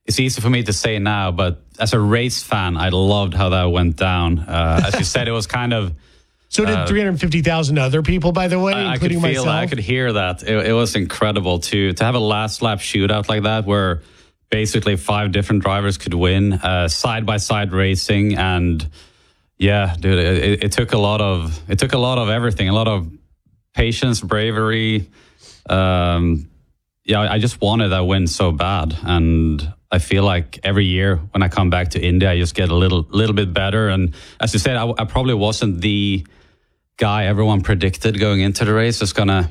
it's easy for me to say now, but as a race fan, I loved how that went down. As you said, it was kind of... So did 350,000 other people, by the way, including myself? I could hear that. It was incredible to have a last lap shootout like that, where basically 5 different drivers could win, side-by-side racing. And yeah, dude, it took a lot of everything, a lot of patience, bravery. I just wanted that win so bad. And I feel like every year when I come back to India, I just get a little bit better. And as you said, I probably wasn't the guy everyone predicted going into the race was gonna,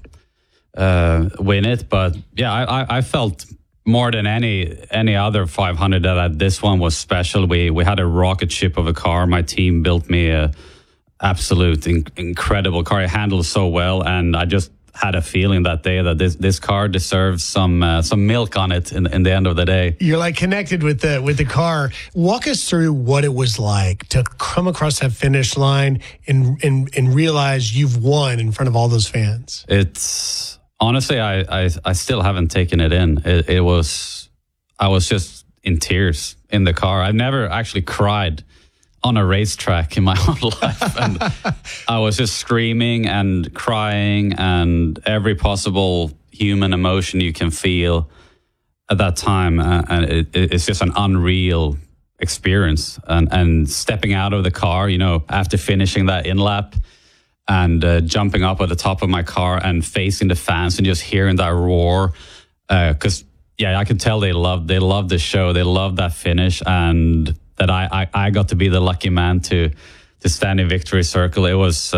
win it. But yeah, I felt more than any other 500 that this one was special. We had a rocket ship of a car. My team built me a absolute incredible car. It handled so well, and I just had a feeling that day that this car deserves some milk on it in the end of the day. You're like connected with the car. Walk us through what it was like to come across that finish line and realize you've won in front of all those fans. It's honestly, I still haven't taken it in. I was just in tears in the car. I've never actually cried on a racetrack in my whole life, and I was just screaming and crying and every possible human emotion you can feel at that time, and it's just an unreal experience. And stepping out of the car, after finishing that in lap and jumping up at the top of my car and facing the fans and just hearing that roar, because I could tell they loved the show, they loved that finish, and that I got to be the lucky man to stand in victory circle. It was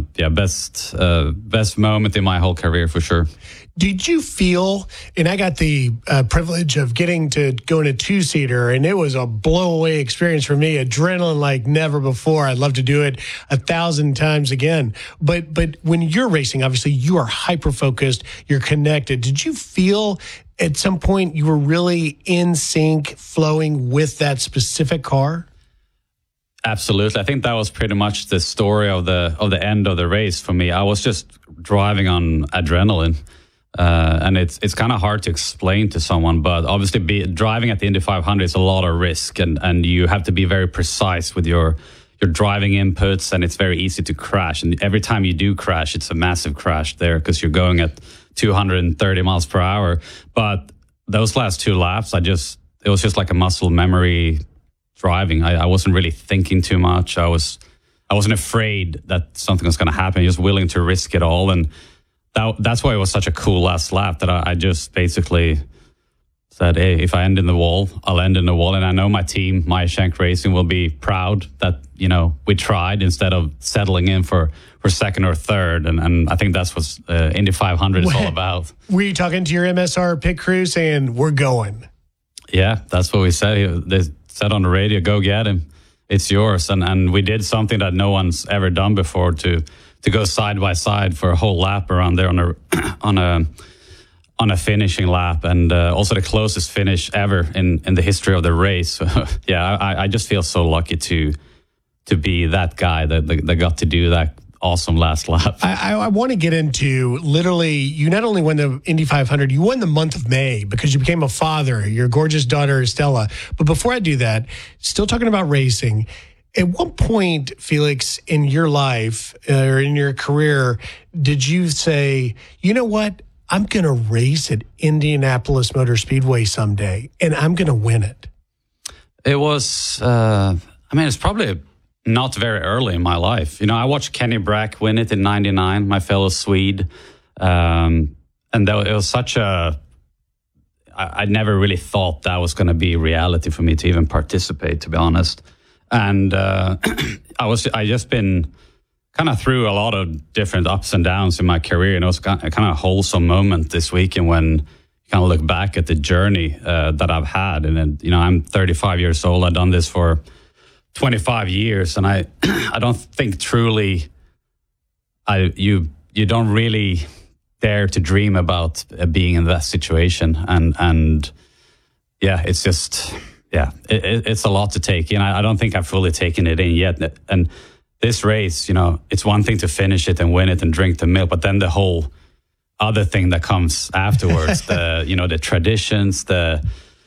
best moment in my whole career for sure. Did you feel, and I got the privilege of getting to go in a 2-seater, and it was a blow-away experience for me, adrenaline like never before. I'd love to do it 1,000 times again. But when you're racing, obviously you are hyper-focused, you're connected. Did you feel at some point you were really in sync, flowing with that specific car? Absolutely. I think that was pretty much the story of the end of the race for me. I was just driving on adrenaline. And it's kind of hard to explain to someone, but obviously driving at the Indy 500 is a lot of risk, and you have to be very precise with your driving inputs, and it's very easy to crash. And every time you do crash, it's a massive crash there because you're going at 230 miles per hour. But those last 2 laps, it was just like a muscle memory driving. I wasn't really thinking too much. I wasn't afraid that something was going to happen. Just willing to risk it all. And that's why it was such a cool last lap, that I just basically said, hey, if I end in the wall, I'll end in the wall. And I know my team, Meyer Shank Racing, will be proud that, we tried instead of settling in for second or third. And I think that's what Indy 500 is all about. Were you talking to your MSR pit crew saying, we're going? Yeah, that's what we said. They said on the radio, go get him. It's yours. And we did something that no one's ever done before, to go side by side for a whole lap around there on a finishing lap, and also the closest finish ever in the history of the race. So, I just feel so lucky to be that guy that got to do that awesome last lap. I want to get into, literally, you not only won the Indy 500, you won the month of May because you became a father, your gorgeous daughter Estella. But before I do that, still talking about racing, at what point, Felix, in your life or in your career, did you say, you know what, I'm going to race at Indianapolis Motor Speedway someday, and I'm going to win it? It was, it's probably not very early in my life. I watched Kenny Brack win it in 99, my fellow Swede. And it was such I never really thought that was going to be reality for me to even participate, to be honest. And I just been kind of through a lot of different ups and downs in my career. And it was kind of a wholesome moment this weekend when you kind of look back at the journey that I've had. And then, I'm 35 years old. I've done this for 25 years. And I don't think truly you don't really dare to dream about being in that situation. And it's just... Yeah, it's a lot to take in. I don't think I've fully taken it in yet. And this race, it's one thing to finish it and win it and drink the milk, but then the whole other thing that comes afterwards, the traditions, the